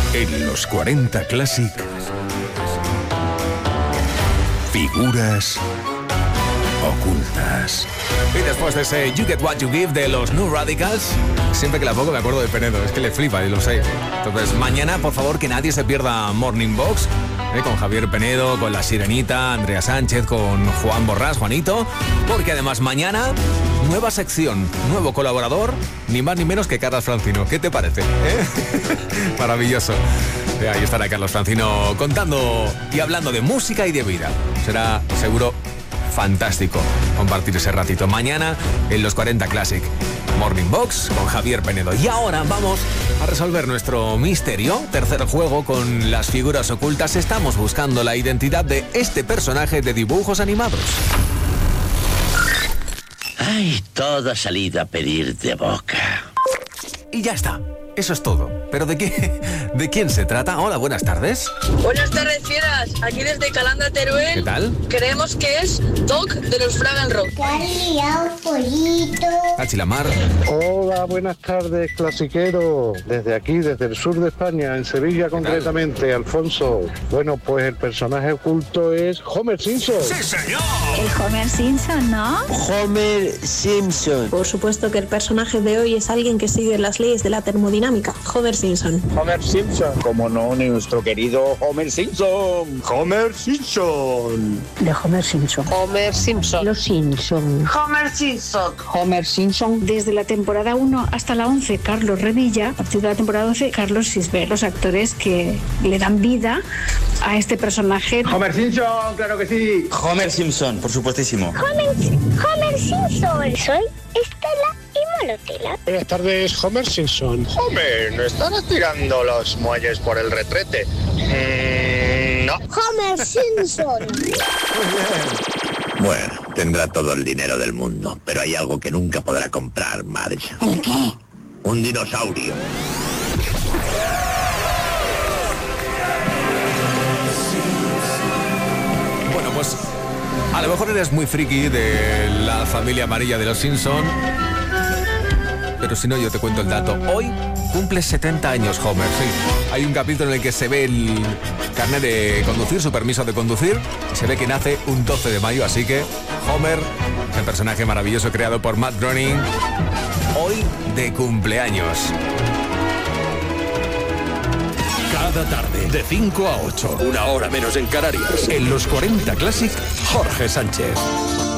En los 40 Classic, figuras ocultas. Y después de ese You Get What You Give de los New Radicals, siempre que la pongo me acuerdo de Penedo, es que le flipa y lo sé. Entonces mañana, por favor, que nadie se pierda Morning Box, con Javier Penedo, con La Sirenita, Andrea Sánchez, con Juan Borrás, Juanito, porque además mañana, nueva sección, nuevo colaborador, ni más ni menos que Carlos Francino. ¿Qué te parece? Maravilloso. Ahí estará Carlos Francino contando y hablando de música y de vida. Será seguro fantástico compartir ese ratito mañana en los 40 Classic. Morning Box con Javier Penedo. Y ahora vamos a resolver nuestro misterio. Tercer juego con las figuras ocultas. Estamos buscando la identidad de este personaje de dibujos animados. Ay, todo ha salido a pedir de boca. Y ya está. Eso es todo. ¿Pero de qué? ¿De quién se trata? Hola, buenas tardes. Buenas tardes, fieras. Aquí desde Calanda, Teruel. ¿Qué tal? Creemos que es Doc de los Fraggle Rock. Achilamar. Hola, buenas tardes, clasiquero. Desde aquí, desde el sur de España, en Sevilla concretamente, Alfonso. Bueno, pues el personaje oculto es Homer Simpson. ¡Sí, señor! El Homer Simpson, ¿no? Homer Simpson. Por supuesto que el personaje de hoy es alguien que sigue las leyes de la termodinámica. Homer Simpson. Homer Simpson. Como no, nuestro querido Homer Simpson. Homer Simpson. De Homer Simpson. Homer Simpson. Los Simpson. Homer Simpson. Homer Simpson. Desde la temporada 1 hasta la 11, Carlos Revilla. A partir de la temporada 12, Carlos Sisbert. Los actores que le dan vida a este personaje. Homer Simpson, claro que sí. Homer Simpson, por supuestísimo. Homer Simpson. Soy Estela y Molotela. Buenas tardes, Homer Simpson. Homer, ¿no estarás tirando los muelles por el retrete? No. Homer Simpson. Bueno, tendrá todo el dinero del mundo, pero hay algo que nunca podrá comprar, Marge. ¿El qué? Un dinosaurio. Bueno, pues a lo mejor eres muy friki de la familia amarilla de los Simpson, pero si no, yo te cuento el dato. Hoy cumple 70 años Homer, sí. Hay un capítulo en el que se ve el carnet de conducir, su permiso de conducir, y se ve que nace un 12 de mayo, así que Homer, el personaje maravilloso creado por Matt Groening, hoy de cumpleaños. Cada tarde, de 5 a 8, una hora menos en Canarias. En los 40 Classic, Jorge Sánchez.